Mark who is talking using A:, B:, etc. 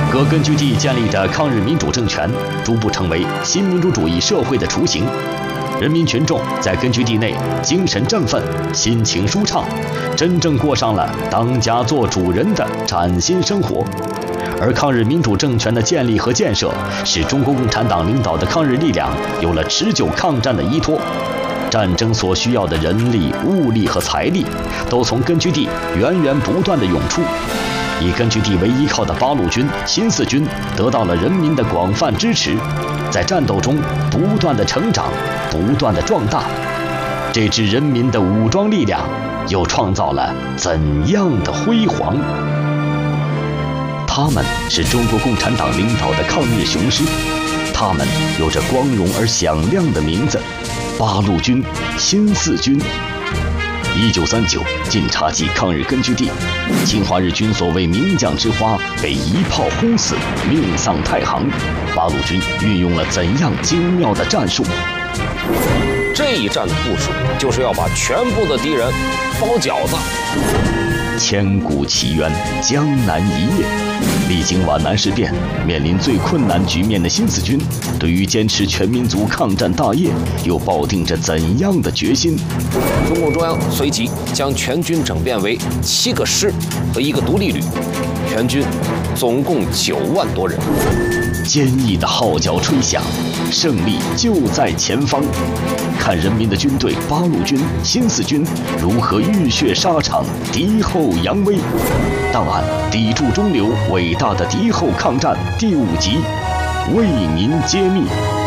A: 各根据地建立的抗日民主政权，逐步成为新民主主义社会的雏形。人民群众在根据地内精神振奋，心情舒畅，真正过上了当家做主人的崭新生活。而抗日民主政权的建立和建设，使中国共产党领导的抗日力量有了持久抗战的依托。战争所需要的人力、物力和财力，都从根据地源源不断地涌出。以根据地为依靠的八路军、新四军得到了人民的广泛支持，在战斗中不断地成长，不断地壮大。这支人民的武装力量又创造了怎样的辉煌？他们是中国共产党领导的抗日雄狮，他们有着光荣而响亮的名字——八路军、新四军。1939晋察冀抗日根据地，侵华日军所谓名将之花被一炮轰死，命丧太行。八路军运用了怎样精妙的战术？
B: 这一战的部署就是要把全部的敌人包饺子。
A: 千古奇冤，江南一夜。历经皖南事变，面临最困难局面的新四军，对于坚持全民族抗战大业，又抱定着怎样的决心？
B: 中共中央随即将全军整编为7个师和1个独立旅，全军总共9万多人。
A: 坚毅的号角吹响，胜利就在前方。看人民的军队八路军、新四军如何浴血沙场，敌后扬威。档案《砥柱中流：伟大的敌后抗战》第5集，为您揭秘。